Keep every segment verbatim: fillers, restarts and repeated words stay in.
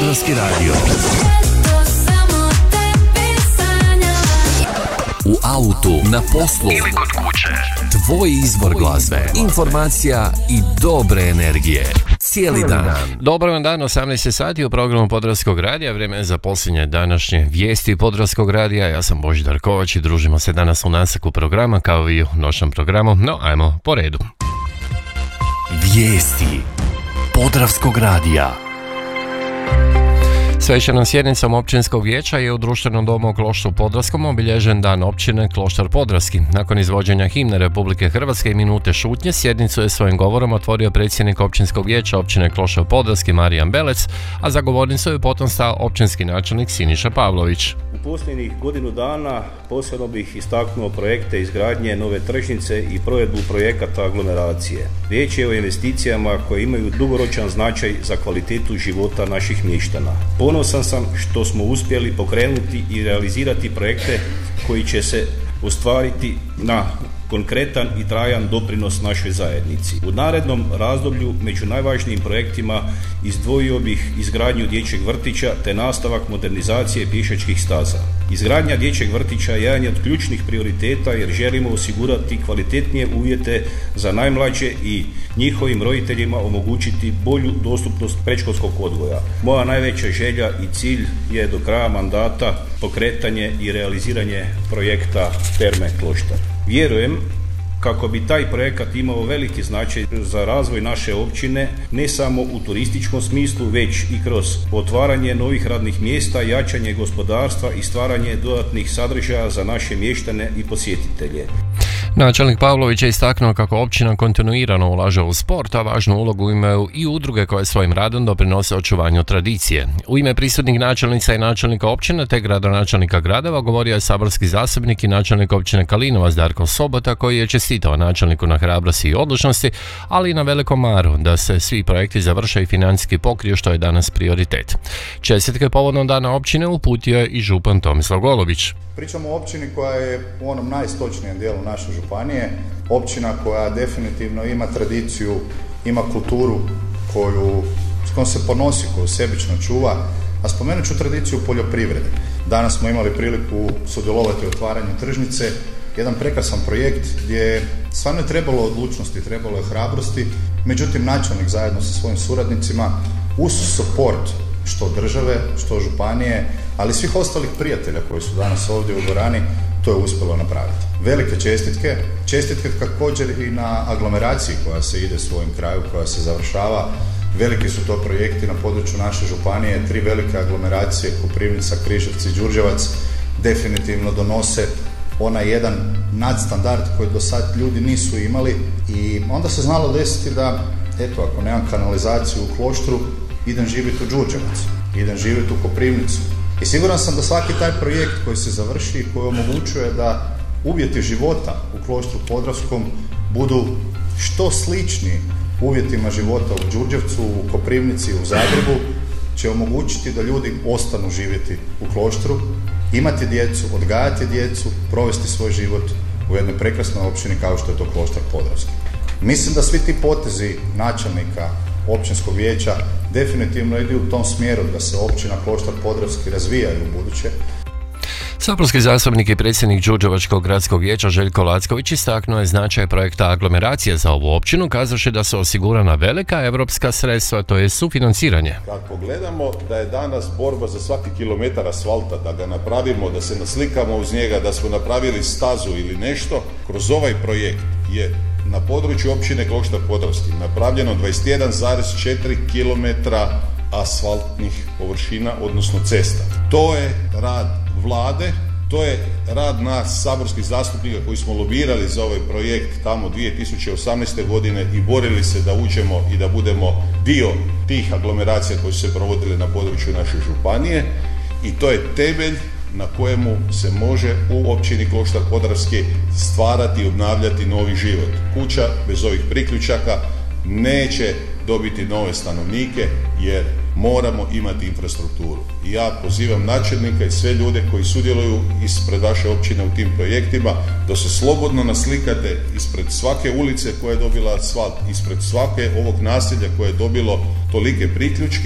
Podravski radio. U autu, na poslu ili kod kuće. Tvoj izbor glazbe, informacija i dobre energije. Cijeli dan. Dobar vam dan, osamnaest sati u programu Podravskog radija. Vrijeme je za posljednje današnje vijesti Podravskog radija. Ja sam Božidar Kovač i družimo se danas u nastavku programa kao i u noćnom programu. No, ajmo po redu. Vijesti Podravskog radija. Svečanom sjednicom općinskog vijeća je u društvenom domu u Kloštru Podravskom obilježen dan općine Kloštar Podravski. Nakon izvođenja himne Republike Hrvatske i minute šutnje, sjednicu je svojim govorom otvorio predsjednik općinskog vijeća općine Kloštar Podravski Marijan Belec, a za govornicu je potom stao općinski načelnik Siniša Pavlović. U posljednjih godinu dana posebno bih istaknuo projekte izgradnje nove tržnice i provedbu projekata aglomeracije. Riječ je o investicijama koje imaju dugoročan značaj za kvalitetu života naših mještana. Ponosan sam što smo uspjeli pokrenuti i realizirati projekte koji će se ostvariti na konkretan i trajan doprinos našoj zajednici. U narednom razdoblju među najvažnijim projektima izdvojio bih izgradnju dječjeg vrtića te nastavak modernizacije pješačkih staza. Izgradnja dječjeg vrtića je jedan od ključnih prioriteta jer želimo osigurati kvalitetnije uvjete za najmlađe i njihovim roditeljima omogućiti bolju dostupnost predškolskog odgoja. Moja najveća želja i cilj je do kraja mandata pokretanje i realiziranje projekta Terme Kloštar. Vjerujem kako bi taj projekat imao veliki značaj za razvoj naše općine, ne samo u turističkom smislu, već i kroz otvaranje novih radnih mjesta, jačanje gospodarstva i stvaranje dodatnih sadržaja za naše mještane i posjetitelje. Načelnik Pavlović je istaknuo kako općina kontinuirano ulaže u sport, a važnu ulogu imaju i udruge koje svojim radom doprinose očuvanju tradicije. U ime prisutnih načelnica i načelnika općine te gradonačelnika gradova govorio je saborski zastupnik i načelnik općine Kalinovac Darko Sobota, koji je čestitao načelniku na hrabrosti i odlučnosti, ali i na velikom maru da se svi projekti završe i financijski pokriju, što je danas prioritet. Čestitke povodom dana općine uputio je i župan Tomislav Golubić. Pričamo o općini koja je u onom najistočnijem dijelu naše županije, općina koja definitivno ima tradiciju, ima kulturu koju, s kojom se ponosi, koju sebično čuva, a spomenut ću tradiciju poljoprivrede. Danas smo imali priliku sudjelovati u otvaranju tržnice, jedan prekrasan projekt gdje stvarno je trebalo odlučnosti, trebalo je hrabrosti, međutim načelnik zajedno sa svojim suradnicima uz support što države, što županije, ali svih ostalih prijatelja koji su danas ovdje u dvorani, to je uspjelo napraviti. Velike čestitke, čestitke također i na aglomeraciji koja se ide svojim kraju, koja se završava. Veliki su to projekti na području naše županije, tri velike aglomeracije, Koprivnica, Križevci, Đurđevac, definitivno donose onaj jedan nadstandard koji do sad ljudi nisu imali i onda se znalo desiti da, eto, ako nemam kanalizaciju u Kloštru, idem živjeti u Đurđevac, idem živjeti u Koprivnicu. I siguran sam da svaki taj projekt koji se završi i koji omogućuje da uvjeti života u Kloštru Podravskom budu što slični uvjetima života u Đurđevcu, u Koprivnici, u Zagrebu, će omogućiti da ljudi ostanu živjeti u Kloštru, imati djecu, odgajati djecu, provesti svoj život u jednoj prekrasnoj općini kao što je to Kloštar Podravski. Mislim da svi ti potezi načelnika općinskog vijeća definitivno idu u tom smjeru da se općina Kloštar Podravski razvija i u buduće. Saborski zastupnik i predsjednik Đurđevačkog gradskog vijeća Željko Lacković istaknuo je značaj projekta aglomeracije za ovu općinu, kazavši da su osigurana velika europska sredstva, to je sufinanciranje. Kad pogledamo da je danas borba za svaki kilometar asfalta, da ga napravimo, da se naslikamo uz njega, da smo napravili stazu ili nešto, kroz ovaj projekt je na području općine Kloštar Podravski napravljeno dvadeset jedan zarez četiri kilometra asfaltnih površina, odnosno cesta. To je rad vlade, to je rad nas saborskih zastupnika koji smo lobirali za ovaj projekt tamo dvije tisuće osamnaeste. godine i borili se da uđemo i da budemo dio tih aglomeracija koje su se provodile na području naše županije i to je temelj na kojemu se može u općini Kloštar Podravski stvarati i obnavljati novi život. Kuća bez ovih priključaka neće dobiti nove stanovnike jer moramo imati infrastrukturu. I ja pozivam načelnika i sve ljude koji sudjeluju ispred vaše općine u tim projektima da se slobodno naslikate ispred svake ulice koja je dobila asfalt, ispred svake ovog naselja koje je dobilo tolike priključke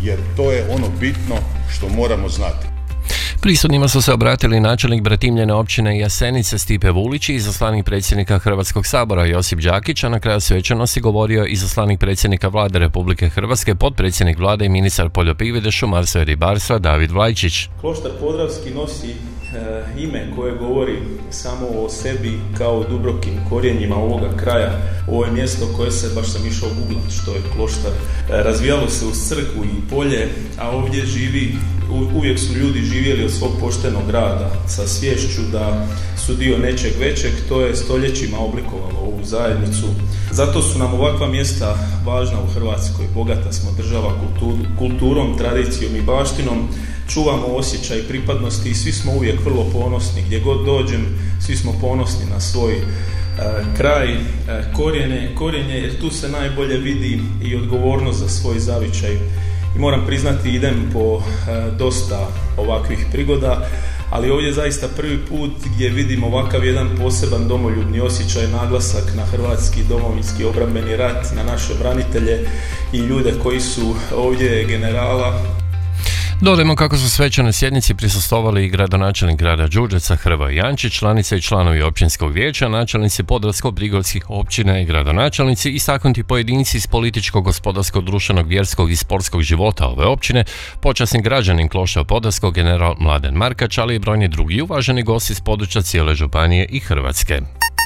jer to je ono bitno što moramo znati. Prisutnima su se obratili načelnik Bratimljene općine Jasenice Stipe Vulić i izaslanik predsjednika Hrvatskog sabora Josip Đakić, a na kraju svečanosti govorio izaslanik predsjednika Vlade Republike Hrvatske, potpredsjednik Vlade i ministar poljoprivrede, šumarstva i ribarstva David Vlajčić. Kloštar Podravski nosi e, ime koje govori samo o sebi kao dubrokim korijenjima ovoga kraja. Ovo je mjesto koje se, baš sam išao googlat što je kloštar, e, razvijalo se uz crkvu i polje, a ovdje živi, u, uvijek su ljudi živjeli od svog poštenog rada sa sviješću da su dio nečeg većeg. To je stoljećima oblikovalo ovu zajednicu. Zato su nam ovakva mjesta važna u Hrvatskoj. Bogata smo država kultur, kulturom, tradicijom i baštinom. Čuvamo osjećaj pripadnosti i svi smo uvijek vrlo ponosni. Gdje god dođem, svi smo ponosni na svoj e, kraj, e, korijene, korijenje, jer tu se najbolje vidi i odgovornost za svoj zavičaj. I moram priznati, idem po e, dosta ovakvih prigoda, ali ovdje je zaista prvi put gdje vidim ovakav jedan poseban domoljubni osjećaj, naglasak na hrvatski domovinski obrambeni rat, na naše branitelje i ljude koji su ovdje generala. Dodajmo kako su svečanoj sjednici prisustvovali i gradonačelnik grada Đurđevca Hrvoje Jančić, članice i članovi općinskog vijeća, načelnici podravsko-prigorskih općina i gradonačelnici, istaknuti pojedinci iz političkog, gospodarskog, društvenog, vjerskog i sportskog života ove općine, počasni građanin Kloštra Podravskog general Mladen Markač, ali i brojni drugi uvaženi gosti iz područja cijele županije i Hrvatske.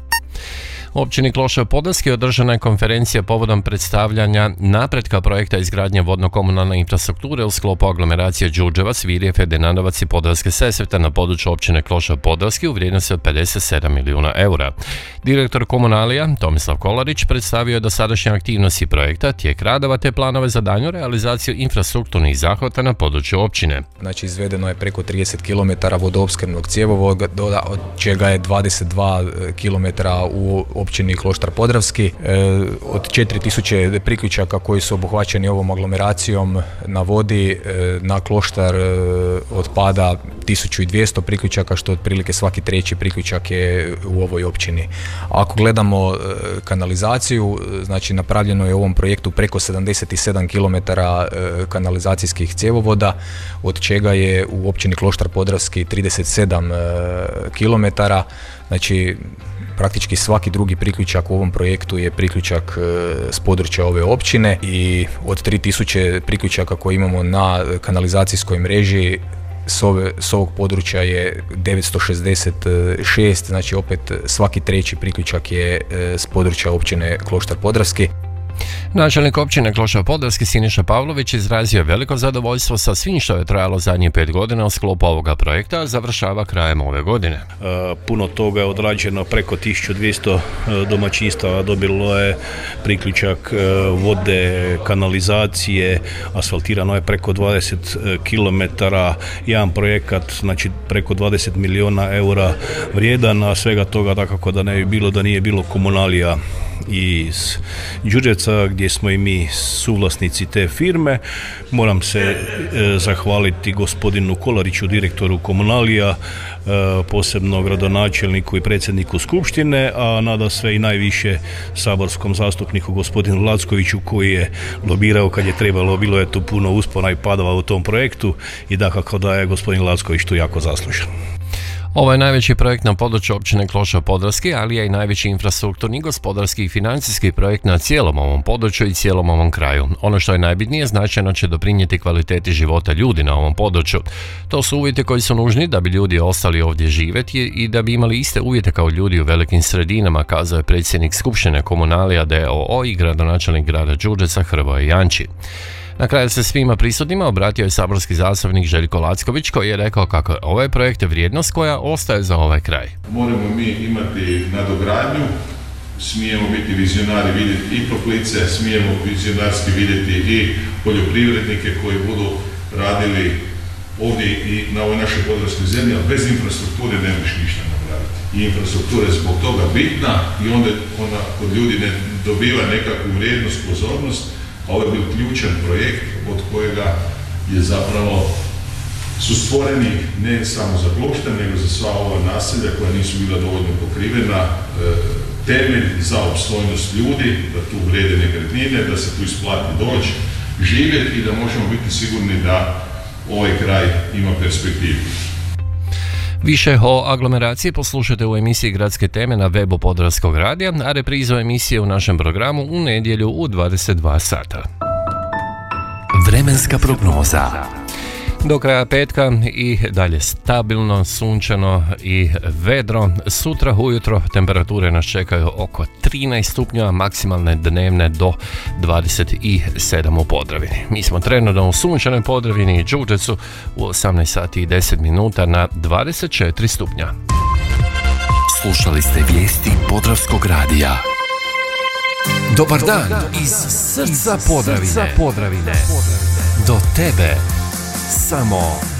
U općini Kloštar Podravski održana je konferencija povodom predstavljanja napretka projekta izgradnje vodno-komunalne infrastrukture u sklopu aglomeracije Đurđevac, Virje, Ferdinandovac i Podravske Sesvete na području općine Kloštar Podravski u vrijednosti od pedeset sedam milijuna eura. Direktor komunalija Tomislav Kolarić predstavio je dosadašnje aktivnosti projekta, tijek radova te planove za daljnju realizaciju infrastrukturnih zahvata na području općine. Znači, izvedeno je preko trideset kilometara vodoopskrbnog cjevovoda, od čega je dvadeset dva kilometra u općini Kloštar Podravski. Od četiri tisuće priključaka koji su obuhvaćeni ovom aglomeracijom na vodi, na Kloštar otpada tisuću dvjesto priključaka, što otprilike svaki treći priključak je u ovoj općini. Ako gledamo kanalizaciju, znači napravljeno je u ovom projektu preko sedamdeset sedam kilometara kanalizacijskih cjevovoda, od čega je u općini Kloštar Podravski trideset sedam kilometara, znači praktički svaki drugi priključak u ovom projektu je priključak s područja ove općine i od tri tisuće priključaka koje imamo na kanalizacijskoj mreži s, ove, s ovog područja je devetsto šezdeset šest, znači opet svaki treći priključak je s područja općine Kloštar Podravski. Načelnik općine Kloštar Podravski Siniša Pavlović izrazio veliko zadovoljstvo sa svim što je trajalo zadnjih pet godina u sklopu ovoga projekta, a završava krajem ove godine. Puno toga je odrađeno, preko tisuću dvjesto domaćinstava dobilo je priključak vode, kanalizacije, asfaltirano je preko dvadeset kilometara, jedan projekat, znači preko dvadeset milijuna eura vrijedan, a svega toga dakako da ne bi bilo da nije bilo komunalija iz Đurđevca gdje smo i mi suvlasnici te firme. Moram se e, zahvaliti gospodinu Kolariću, direktoru komunalija, e, posebno gradonačelniku i predsjedniku skupštine, a nada sve i najviše saborskom zastupniku gospodinu Lackoviću koji je lobirao kad je trebalo. Bilo je tu puno uspona i padova u tom projektu i dakako da je gospodin Lacković tu jako zaslužan. Ovo je najveći projekt na području općine Kloštar Podravski, ali je i najveći infrastrukturni, gospodarski i financijski projekt na cijelom ovom području i cijelom ovom kraju. Ono što je najbitnije, značajno će doprinijeti kvaliteti života ljudi na ovom području. To su uvjeti koji su nužni da bi ljudi ostali ovdje živjeti i da bi imali iste uvjete kao ljudi u velikim sredinama, kazao je predsjednik Skupštine Komunalija d o o i gradonačelnik grada Đurđevca Hrvoje Jančić. Na kraju se svima prisutnima obratio je saborski zastupnik Željko Lacković koji je rekao kako je ovaj projekt vrijednost koja ostaje za ovaj kraj. Moramo mi imati nadogradnju, smijemo biti vizionari, vidjeti i toplice, smijemo vizionarski vidjeti i poljoprivrednike koji budu radili ovdje i na ovoj našoj podravskoj zemlji, ali bez infrastrukture ne možeš ništa napraviti. I infrastruktura je zbog toga bitna i onda ona kod ljudi ne dobiva nekakvu vrijednost, pozornost. Ovo je bio ključan projekt od kojega je zapravo su stvoreni ne samo za Kloštar, nego za sva ova naselja koja nisu bila dovoljno pokrivena, e, temelj za opstojnost ljudi, da tu vrijede nekretnine, da se tu isplati doći, živjeti i da možemo biti sigurni da ovaj kraj ima perspektivu. Više o aglomeraciji poslušajte u emisiji Gradske teme na webu Podravskog radija, a reprizu emisije u našem programu u nedjelju u dvadeset dva sata. Vremenska prognoza. Do kraja petka i dalje stabilno, sunčano i vedro. Sutra ujutro temperature nas čekaju oko trinaest stupnjeva, maksimalne dnevne do dvadeset sedam u Podravini. Mi smo trenutno u sunčanoj Podravini i Đurđevcu u osamnaest sati i deset minuta na dvadeset četiri stupnja. Slušali ste vijesti Podravskog radija. Dobar dan iz srca Podravine. Do tebe samo